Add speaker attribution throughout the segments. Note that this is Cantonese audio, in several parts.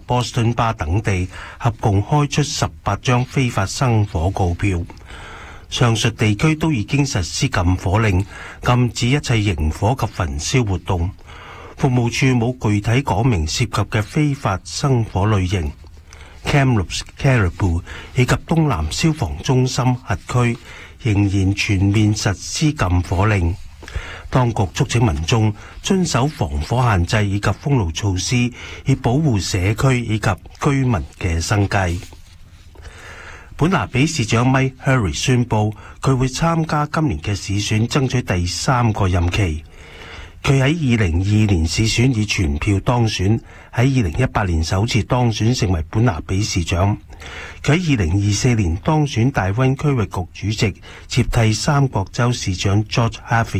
Speaker 1: 波士頓巴等地合共開出18張非法生火告票。上述地區都已經實施禁火令，禁止一切營火及焚燒活動。服務處冇具體講明涉及嘅非法生火類型。Kamloops、Caribou 以及東南消防中心轄區仍然全面實施禁火令。當局促請民眾遵守防火限制以及封路措施，以保護社區以及居民嘅生計。本拿比市長 Mike Hurry 宣布，佢會參加今年嘅市選，爭取第3個任期。佢喺2022年市選以全票當選，喺2018年首次當選成為本拿比市長。佢喺2024年當選大溫區域局主席，接替三角洲市長 George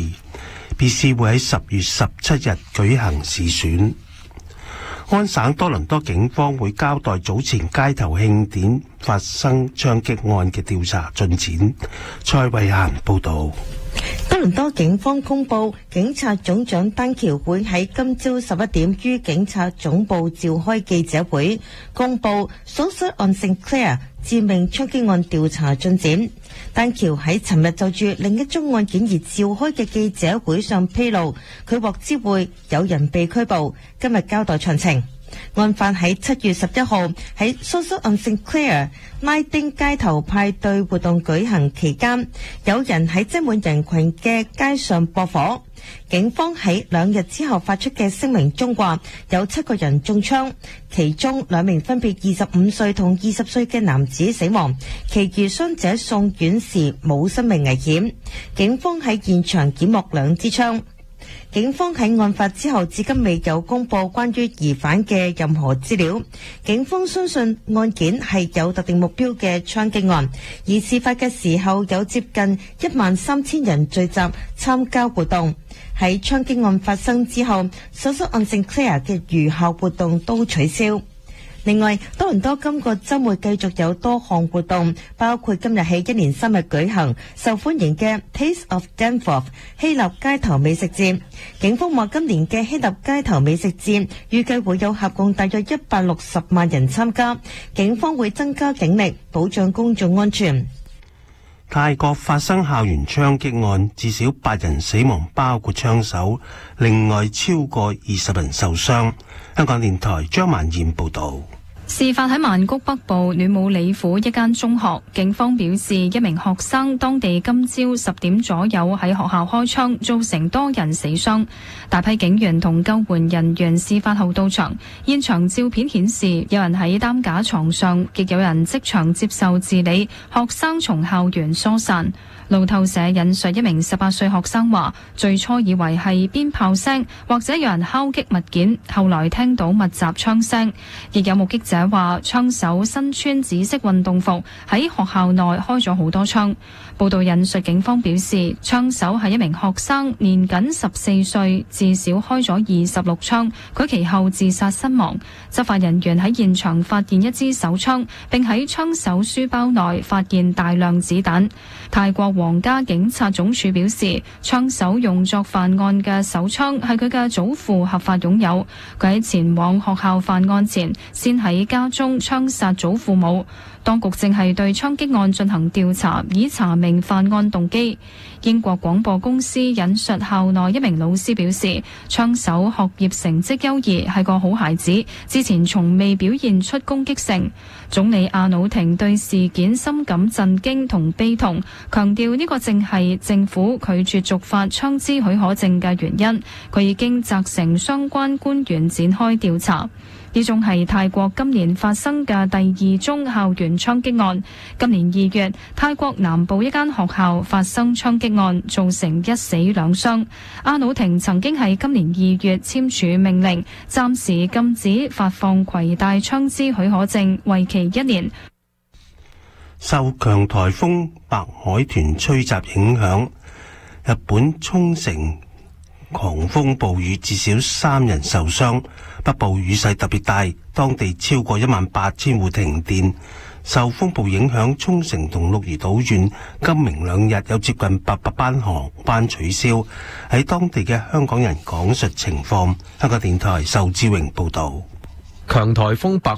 Speaker 1: Harvey。BC 會喺10月17日舉行市選。安省多倫多警方會交代早前街頭慶典發生槍擊案嘅調查進展。蔡慧嫻報道。
Speaker 2: 多倫多警方公布，警察總長丹橋會喺今朝11點於警察總部召開記者會，公布 Saucer on Sinclair 致命槍擊案調查進展。丹橋喺尋日就住另一宗案件而召開嘅記者會上披露，佢獲知會有人被拘捕，今日交代詳情。案發喺7月11號喺 Saucer on Sinclair 拉丁街頭派對活動舉行期間，有人喺擠滿人群嘅街上駁火。警方喺2日之後發出嘅聲明中話，有7個人中槍，其中2名分別25歲同20歲嘅男子死亡，其餘傷者送院時冇生命危險。警方喺現場檢獲2支槍。警方喺案發之後至今未有公布關於疑犯嘅任何資料。警方相信案件係有特定目標嘅槍擊案，而事發嘅時候有接近13000人聚集參加活動。喺槍擊案發生之後，Saucer on Sinclair嘅餘下活動都取消。另外，多倫多今個週末繼續有多項活動，包括今日起1連3日舉行受歡迎嘅 Taste of Danforth 希臘街頭美食節。警方話今年嘅希臘街頭美食節預計會有合共大約160萬人參加，警方會增加警力保障公眾安全。
Speaker 1: 泰國發生校園槍擊案，至少8人死亡，包括槍手，另外超過20人受傷。香港電台張萬燕報道。
Speaker 3: 事發喺曼谷北部暖武里府一間中學，警方表示一名學生當地今朝10點左右喺學校開槍，造成多人死傷。大批警員同救援人員事發後到場，現場照片顯示有人喺擔架床上，亦有人即場接受治理，學生從校園疏散。路透社引述一名18歲學生話，最初以為係鞭炮聲或者有人敲擊物件，後來聽到密集槍聲。亦有目擊者話，槍手身穿紫色運動服，喺學校內開咗好多槍。報道引述警方表示，槍手係一名學生，年僅14歲，至少開咗26槍，佢其後自殺身亡。執法人員喺現場發現一支手槍，並喺槍手書包內發現大量子彈。泰國皇家警察總署表示，槍手用作犯案嘅手槍係佢嘅祖父合法擁有。佢喺前往學校犯案前，先喺家中槍殺祖父母。當局正係對槍擊案進行調查，以查明犯案動機。英國廣播公司引述校內一名老師表示，槍手學業成績優異，係個好孩子，之前從未表現出攻擊性。總理阿努廷對事件深感震驚同悲痛，強調呢個正係政府拒絕續發槍支許可證嘅原因。佢已經責成相關官員展開調查。呢宗係泰國今年發生嘅第2宗校園槍擊案。今年2月，泰國南部一間學校發生槍擊案，造成1死2傷。阿努廷曾經喺今年2月簽署命令，暫時禁止發放攜帶槍支許可證，為期1年。
Speaker 1: 受強颱風白海豚吹襲影響，日本沖繩狂風暴雨至少3人受傷，北部雨勢特別大，當地超過18000戶停電。受風暴影響，沖繩同鹿兒島縣今明2日有接近800班航班取消。喺當地嘅香港人講述情況。香港電台仇志榮報道。
Speaker 4: 強颱風白